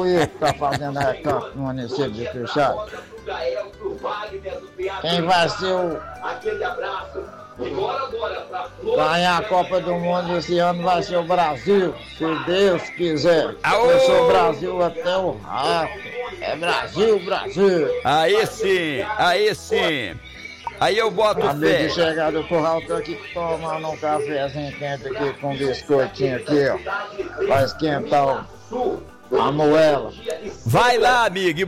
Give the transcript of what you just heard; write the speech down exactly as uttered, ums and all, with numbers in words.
o Ivo que tá fazendo recado no município de Crixás. Quem vai ser o... ganhar a Copa do Mundo esse ano vai ser o Brasil, se Deus quiser. Aô! Eu sou o Brasil até o rato. É Brasil, Brasil. Aí sim, aí sim. Aí eu boto Acabei fé. de chegar do curral, tô aqui tomando um cafezinho quente aqui com um biscoitinho aqui, ó. Pra esquentar o... a moela. Vai lá, amigo.